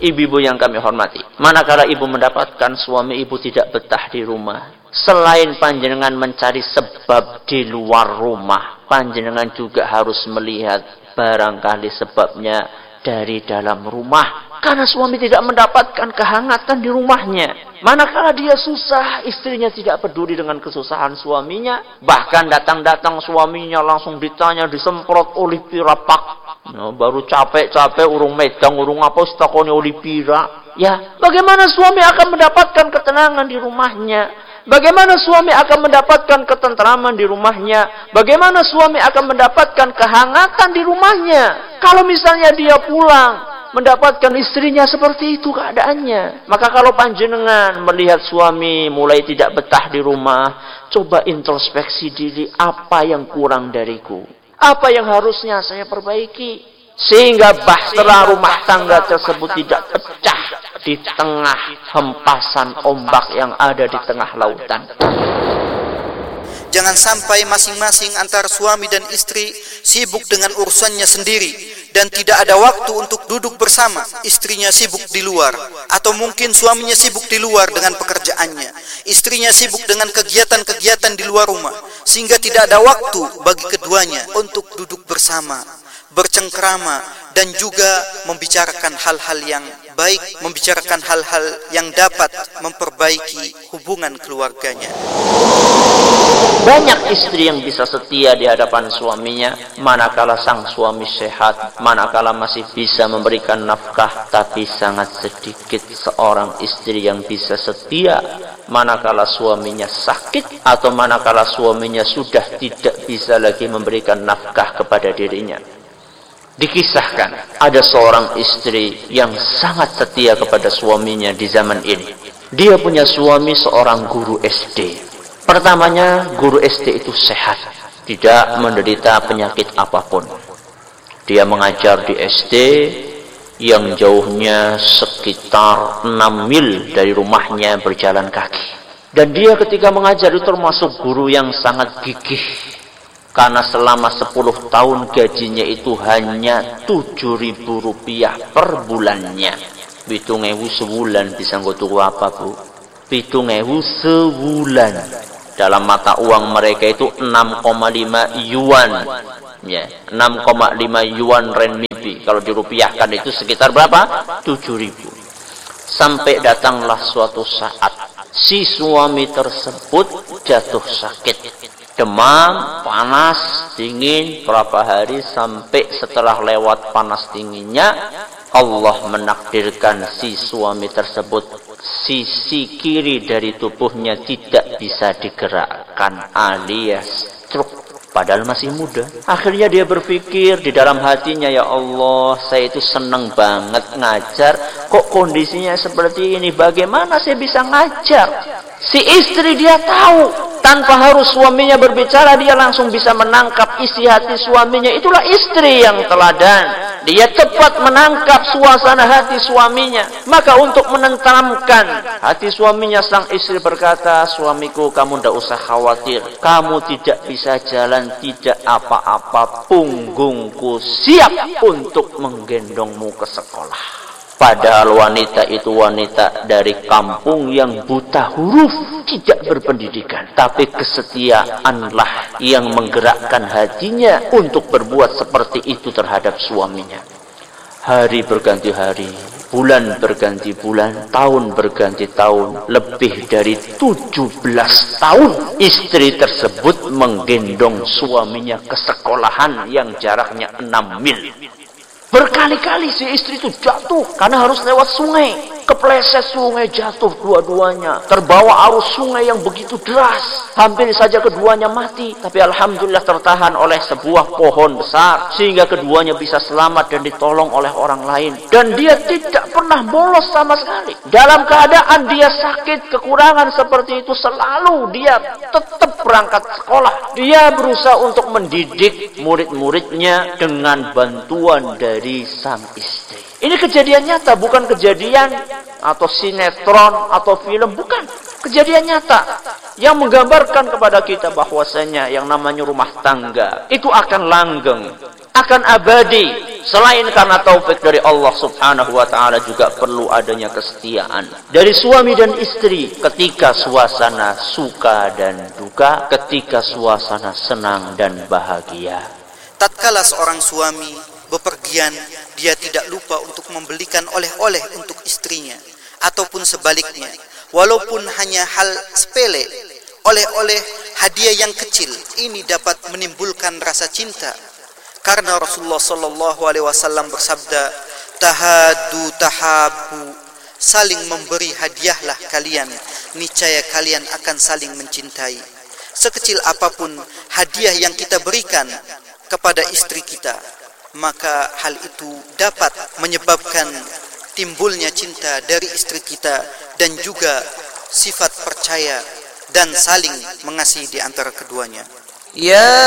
Ibu-ibu yang kami hormati, manakala ibu mendapatkan suami ibu tidak betah di rumah, selain panjenengan mencari sebab di luar rumah, panjenengan juga harus melihat barangkali sebabnya dari dalam rumah. Karena suami tidak mendapatkan kehangatan di rumahnya. Manakala dia susah, istrinya tidak peduli dengan kesusahan suaminya. Bahkan datang-datang suaminya langsung ditanya, disemprot oleh pirapak. Nah, baru capek-capek urung medang, urung apa, setakoni oleh pira. Ya, bagaimana suami akan mendapatkan ketenangan di rumahnya? Bagaimana suami akan mendapatkan ketentraman di rumahnya? Bagaimana suami akan mendapatkan kehangatan di rumahnya? Kalau misalnya dia pulang, mendapatkan istrinya seperti itu keadaannya. Maka kalau panjenengan melihat suami mulai tidak betah di rumah, coba introspeksi diri, apa yang kurang dariku? Apa yang harusnya saya perbaiki? Sehingga bahtera rumah tangga tersebut tidak pecah di tengah hempasan ombak yang ada di tengah lautan. Jangan sampai masing-masing antara suami dan istri sibuk dengan urusannya sendiri dan tidak ada waktu untuk duduk bersama. Istrinya sibuk di luar, atau mungkin suaminya sibuk di luar dengan pekerjaannya. Istrinya sibuk dengan kegiatan-kegiatan di luar rumah, sehingga tidak ada waktu bagi keduanya untuk duduk bersama, bercengkrama, dan juga membicarakan hal-hal yang baik, membicarakan hal-hal yang dapat memperbaiki hubungan keluarganya. Banyak istri yang bisa setia di hadapan suaminya, manakala sang suami sehat, manakala masih bisa memberikan nafkah, tapi sangat sedikit seorang istri yang bisa setia manakala suaminya sakit, atau manakala suaminya sudah tidak bisa lagi memberikan nafkah kepada dirinya. Dikisahkan, ada seorang istri yang sangat setia kepada suaminya di zaman ini. Dia punya suami seorang guru SD. Pertamanya, guru SD itu sehat, tidak menderita penyakit apapun. Dia mengajar di SD yang jauhnya sekitar 6 mil dari rumahnya berjalan kaki. Dan dia ketika mengajar itu termasuk guru yang sangat gigih. Karena selama 10 tahun gajinya itu hanya Rp7.000 per bulannya. 7.000 sebulan bisa nggotuku apa, Bu? 7.000 sebulan. Dalam mata uang mereka itu 6,5 yuan. Ya, 6,5 yuan renminbi. Kalau dirupiahkan itu sekitar berapa? 7.000. Sampai datanglah suatu saat si suami tersebut jatuh sakit. Demam, panas, dingin, berapa hari, sampai setelah lewat panas dinginnya, Allah menakdirkan si suami tersebut sisi kiri dari tubuhnya tidak bisa digerakkan, alias stroke. Padahal masih muda. Akhirnya dia berpikir di dalam hatinya, ya Allah, saya itu senang banget ngajar, kok kondisinya seperti ini, bagaimana saya bisa ngajar? Si istri dia tahu, tanpa harus suaminya berbicara, dia langsung bisa menangkap isi hati suaminya. Itulah istri yang teladan. Dia cepat menangkap suasana hati suaminya. Maka untuk menenteramkan hati suaminya, sang istri berkata, suamiku, kamu tidak usah khawatir. Kamu tidak bisa jalan, tidak apa-apa. Punggungku siap untuk menggendongmu ke sekolah. Padahal wanita itu wanita dari kampung yang buta huruf, tidak berpendidikan. Tapi kesetiaanlah yang menggerakkan hatinya untuk berbuat seperti itu terhadap suaminya. Hari berganti hari, bulan berganti bulan, tahun berganti tahun. Lebih dari 17 tahun istri tersebut menggendong suaminya ke sekolahan yang jaraknya 6 mil. Berkali-kali si istri itu jatuh karena harus lewat sungai. Kepleset sungai, jatuh dua-duanya. Terbawa arus sungai yang begitu deras. Hampir saja keduanya mati. Tapi alhamdulillah tertahan oleh sebuah pohon besar. Sehingga keduanya bisa selamat dan ditolong oleh orang lain. Dan dia tidak pernah bolos sama sekali. Dalam keadaan dia sakit, kekurangan seperti itu, selalu dia tetap berangkat sekolah. Dia berusaha untuk mendidik murid-muridnya dengan bantuan dari sang istri. Ini kejadian nyata, bukan kejadian atau sinetron atau film, bukan. Kejadian nyata yang menggambarkan kepada kita bahwasanya yang namanya rumah tangga itu akan langgeng, akan abadi selain karena taufik dari Allah subhanahu wa ta'ala, juga perlu adanya kesetiaan dari suami dan istri ketika suasana suka dan duka, ketika suasana senang dan bahagia. Tatkala seorang suami bepergian, dia tidak lupa untuk membelikan oleh-oleh untuk istrinya, ataupun sebaliknya, walaupun hanya hal sepele, oleh-oleh hadiah yang kecil, ini dapat menimbulkan rasa cinta. Karena Rasulullah sallallahu alaihi wasallam bersabda, tahadu tahabu, saling memberi hadiahlah kalian, niscaya kalian akan saling mencintai. Sekecil apapun hadiah yang kita berikan kepada istri kita, maka hal itu dapat menyebabkan timbulnya cinta dari istri kita, dan juga sifat percaya dan saling mengasihi di antara keduanya. Ya